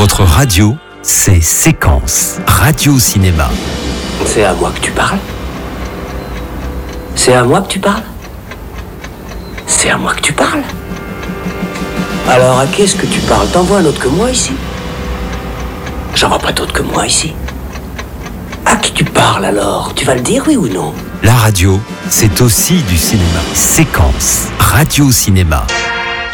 Votre radio, c'est Séquence, radio-cinéma. C'est à moi que tu parles? C'est à moi que tu parles? C'est à moi que tu parles? Alors à qui est-ce que tu parles? T'en vois un autre que moi ici? J'en vois pas d'autre que moi ici. À qui tu parles alors? Tu vas le dire, oui ou non? La radio, c'est aussi du cinéma. Séquence, radio-cinéma.